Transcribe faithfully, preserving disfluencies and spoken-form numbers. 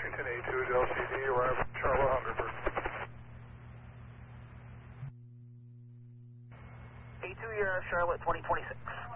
Washington A two to L C D, arrive at Charlotte Hungerford. A two, you're Charlotte twenty twenty-six.